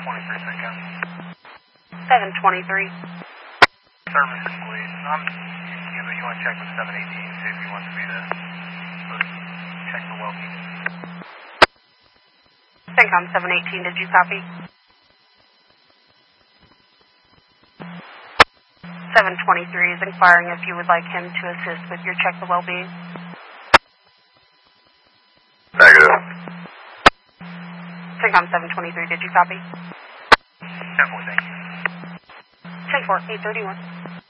723, CENTCOM. 723. Services, please. You want to check with 718, see if he wants me to check the well being. CENTCOM 718, did you copy? 723 is inquiring if you would like him to assist with your check the well-being. Negative. CENTCOM 723, did you copy? 10-4, thank you. 10-4, 831.